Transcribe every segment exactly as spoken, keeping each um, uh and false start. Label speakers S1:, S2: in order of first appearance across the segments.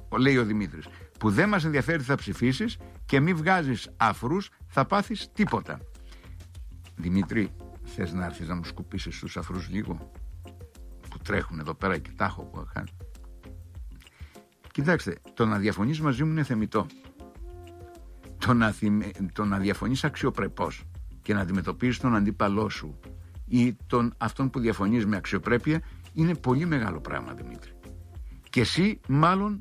S1: λέει ο Δημήτρης, που δεν μας ενδιαφέρει τι θα ψηφίσεις και μη βγάζεις αφρούς, θα πάθεις τίποτα. Δημήτρη, θες να έρθεις να μου σκουπίσεις τους αφρούς λίγο που τρέχουν εδώ πέρα και τα έχω που έχω. Κοιτάξτε, το να διαφωνείς μαζί μου είναι θεμιτό. Το να, θυμ... το να διαφωνείς αξιοπρεπώς και να αντιμετωπίζεις τον αντίπαλό σου ή τον, αυτόν που διαφωνείς με αξιοπρέπεια είναι πολύ μεγάλο πράγμα, Δημήτρη. Και εσύ μάλλον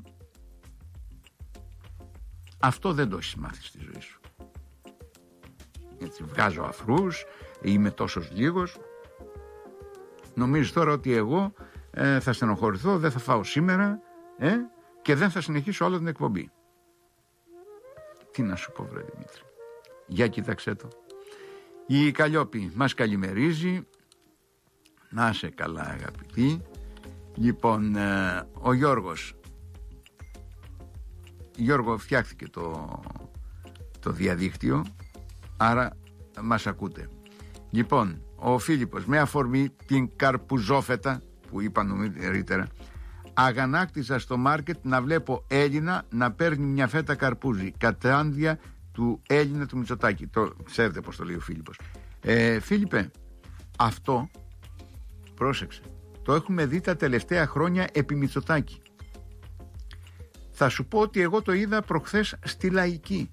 S1: αυτό δεν το έχεις μάθει στη ζωή σου. Έτσι, βγάζω αφρούς, είμαι τόσος λίγος. Νομίζεις τώρα ότι εγώ ε, θα στενοχωρηθώ, δεν θα φάω σήμερα ε, και δεν θα συνεχίσω όλη την εκπομπή. Τι να σου πω, βρε Δημήτρη. Για κοίταξέ το. Η Καλλιόπη μας καλημερίζει. Να είσαι καλά, αγαπητή. Λοιπόν, ε, ο Γιώργος. Γιώργο, φτιάχθηκε το, το διαδίκτυο, άρα μας ακούτε. Λοιπόν, ο Φίλιππος, με αφορμή την καρπουζόφετα που είπα νωρίτερα, αγανάκτησα στο μάρκετ να βλέπω Έλληνα να παίρνει μια φέτα καρπούζι κατάντια του Έλληνα του Μητσοτάκη. Το ξέρετε πως το λέει ο Φίλιππος. ε, Φίλιππε, αυτό πρόσεξε, το έχουμε δει τα τελευταία χρόνια επί Μητσοτάκη. Θα σου πω ότι εγώ το είδα προχθές στη Λαϊκή.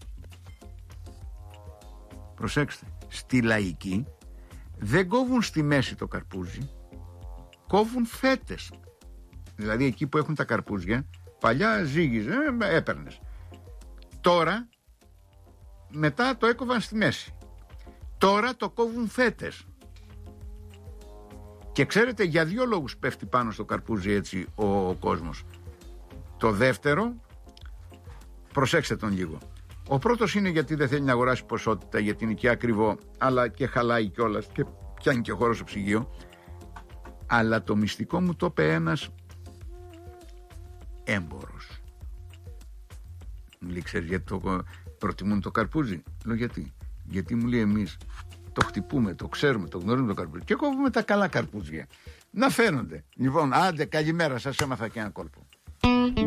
S1: Προσέξτε, στη Λαϊκή δεν κόβουν στη μέση το καρπούζι, κόβουν φέτες. Δηλαδή εκεί που έχουν τα καρπούζια, παλιά ζύγιζε, ε, έπαιρνες. Τώρα, μετά το έκοβαν στη μέση. Τώρα το κόβουν φέτες. Και ξέρετε, για δύο λόγους πέφτει πάνω στο καρπούζι έτσι ο, ο κόσμος. Το δεύτερο, προσέξτε τον λίγο. Ο πρώτος είναι γιατί δεν θέλει να αγοράσει ποσότητα, γιατί είναι και ακριβό, αλλά και χαλάει κιόλας και πιάνει και χώρο στο ψυγείο. Αλλά το μυστικό μου το είπε ένας έμπορος. Μου λέει, ξέρεις γιατί το προτιμούν το καρπούζι? Λέω γιατί. Γιατί μου λέει, εμείς το χτυπούμε, το ξέρουμε, το γνωρίζουμε το καρπούζι και κόβουμε τα καλά καρπούζια να φαίνονται. Λοιπόν, άντε, καλημέρα, σας έμαθα και ένα κόλπο.